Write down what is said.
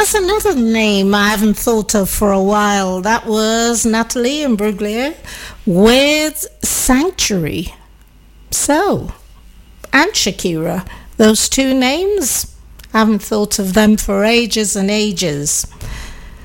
There's another name I haven't thought of for a while. That was Natalie Imbruglia with Sanctuary. So, and Shakira. Those two names, I haven't thought of them for ages and ages.